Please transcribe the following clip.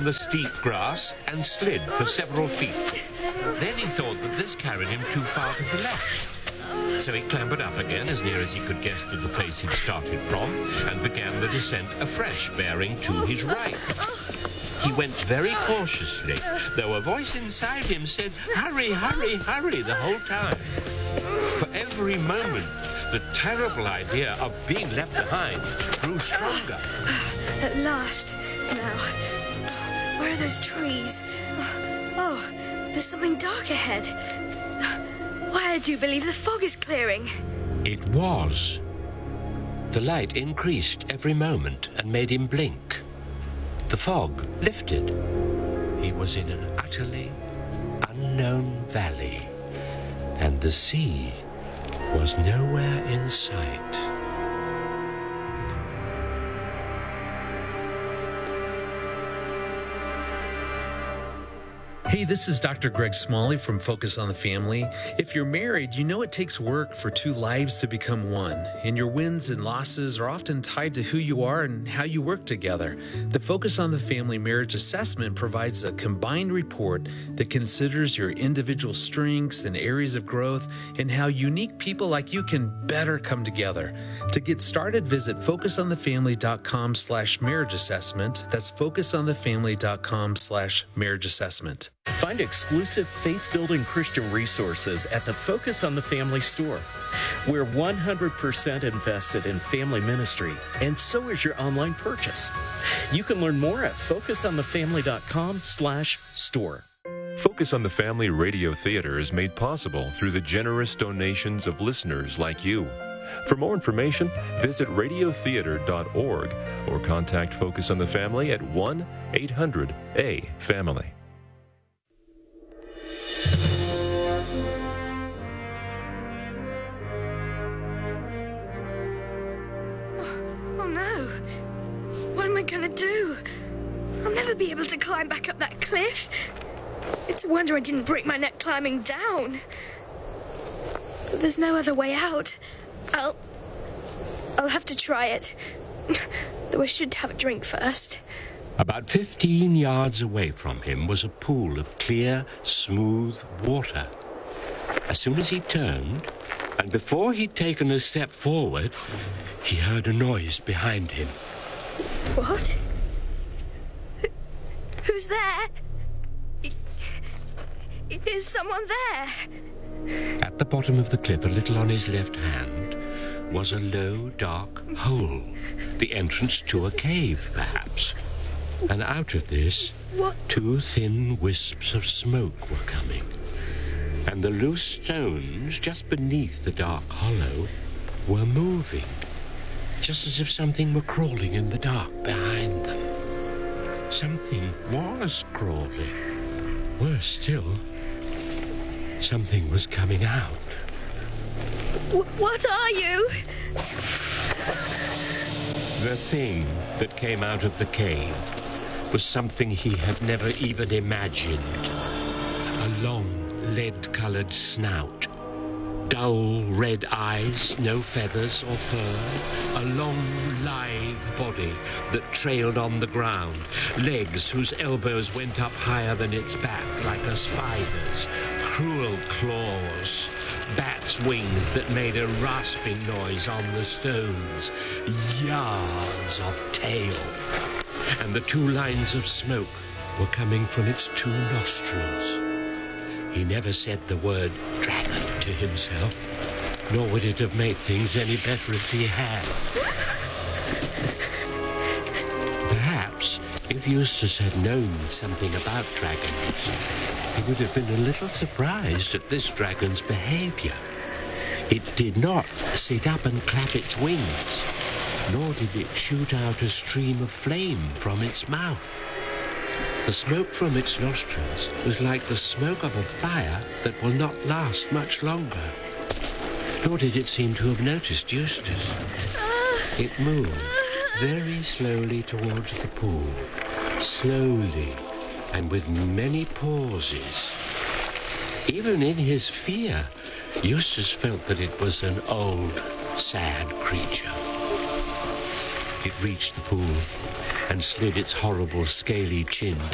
the steep grass and slid for several feet. Then he thought that this carried him too far to the left. So he clambered up again as near as he could guess to the place he'd started from and began the descent afresh, bearing to his right. He went very cautiously, though a voice inside him said, "Hurry, hurry, hurry," the whole time. For every moment, the terrible idea of being left behind grew stronger. At last. Now, where are those trees? Oh, there's something dark ahead. Why, I do believe the fog is clearing. It was. The light increased every moment and made him blink. The fog lifted. He was in an utterly unknown valley, and the sea was nowhere in sight. Hey, this is Dr. Greg Smalley from Focus on the Family. If you're married, you know it takes work for two lives to become one, and your wins and losses are often tied to who you are and how you work together. The Focus on the Family Marriage Assessment provides a combined report that considers your individual strengths and areas of growth and how unique people like you can better come together. To get started, visit focusonthefamily.com/marriage assessment. That's focusonthefamily.com/marriage assessment. Find exclusive faith-building Christian resources at the Focus on the Family store. We're 100% invested in family ministry, and so is your online purchase. You can learn more at focusonthefamily.com/store. Focus on the Family Radio Theater is made possible through the generous donations of listeners like you. For more information, visit radiotheater.org or contact Focus on the Family at 1-800-A-FAMILY. Oh no! What am I gonna do? I'll never be able to climb back up that cliff. It's a wonder I didn't break my neck climbing down. But there's no other way out. I'll have to try it. Though I should have a drink first. About 15 yards away from him was a pool of clear, smooth water. As soon as he turned, and before he'd taken a step forward, he heard a noise behind him. What? Who's there? Is someone there? At the bottom of the cliff, a little on his left hand, was a low, dark hole. The entrance to a cave, perhaps. And out of this, two thin wisps of smoke were coming. And the loose stones just beneath the dark hollow were moving, just as if something were crawling in the dark behind them. Something was crawling. Worse still, something was coming out. What are you? The thing that came out of the cave was something he had never even imagined. A long, lead-colored snout, dull red eyes, no feathers or fur, a long, lithe body that trailed on the ground, legs whose elbows went up higher than its back like a spider's, cruel claws, bat's wings that made a rasping noise on the stones, yards of tail. And the two lines of smoke were coming from its two nostrils. He never said the word dragon to himself, nor would it have made things any better if he had. Perhaps if Eustace had known something about dragons, he would have been a little surprised at this dragon's behavior. It did not sit up and clap its wings, nor did it shoot out a stream of flame from its mouth. The smoke from its nostrils was like the smoke of a fire that will not last much longer. Nor did it seem to have noticed Eustace. It moved very slowly towards the pool, slowly and with many pauses. Even in his fear, Eustace felt that it was an old, sad creature. It reached the pool and slid its horrible, scaly chin